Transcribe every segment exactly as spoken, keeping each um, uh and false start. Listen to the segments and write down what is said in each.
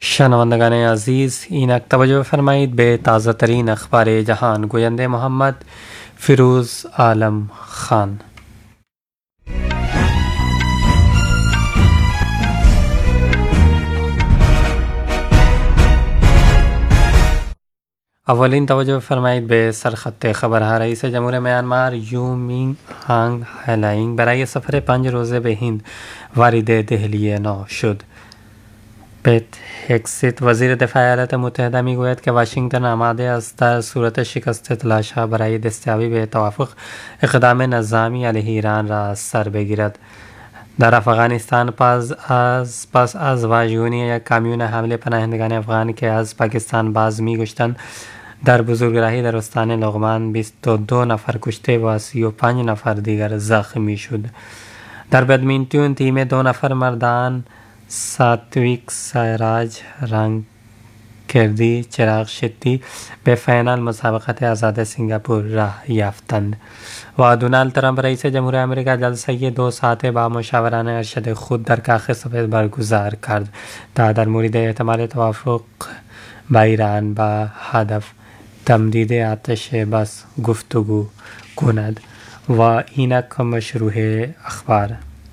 شنوندگان عزیز، اینک توجه فرمایید به تازه ترین اخبار جهان. گوینده محمد فیروز عالم خان. اولین توجه فرمایید به سرخط خبرها. رئیس جمهور میانمار یو مینگ آنگ هلینگ برای سفر پنج روزه به هند وارد دهلی نو شد. پیت هگسیت وزیر دفاع ایالات متحده میگوید که واشنگتن آماده است در صورت شکست تلاش‌ها برای دستیابی به توافق اقدام نظامی علیه ایران را سر بگیرد. در افغانستان پس از پس از واژگونی یک کامیون حمله پناهندگان افغان که از پاکستان باز می‌گشتند در بزرگراهی در استان لغمان بیست و دو نفر کشته و سی و پنج نفر دیگر زخمی شد. در بدمینتون تیم دو نفر مردان ساتویک سایراج رنگ کردی چراغ شتی به فینال مسابقات آزاد سنگاپور راه یافتند و دونالد ترامپ رئیس جمهور آمریکا جلسه دو ساعته با مشاوران ارشد خود در کاخ سفید برگزار کرد تا در مورد احتمال توافق با ایران با هدف تمدید آتش بس گفتگو کند. و اینک مشروع اخبار.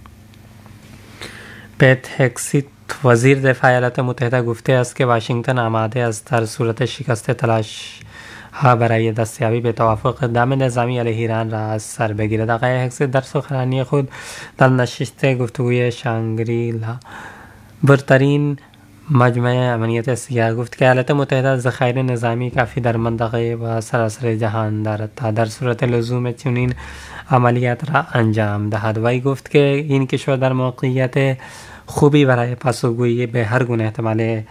پیت هگسیت وزیر دفاع ایالات متحده گفته است که واشنگتن آماده است در صورت شکست تلاش ها برای دستیابی به توافق اقدام نظامی علیه ایران را از سر بگیرد. آقای هگسیت در سخنرانی خود در نشست گفتگوی شانگری لا برترین مجمع امنیت سیاه گفت که ایالات متحده ذخایر نظامی کافی در منطقه و سراسر جهان دارد تا در صورت لزوم چنین عملیات را انجام دهد. وی گفت که این کشور در موقعیت خوبی برای پاسخگویی به هر گونه احتمال